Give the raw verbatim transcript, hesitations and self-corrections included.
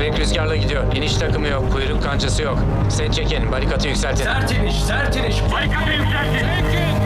Devrek rüzgarla gidiyor. İniş takımı yok, kuyruk kancası yok. Set çekin, barikatı yükseltin. Sert iniş, sert iniş. Barikatı yükseltin.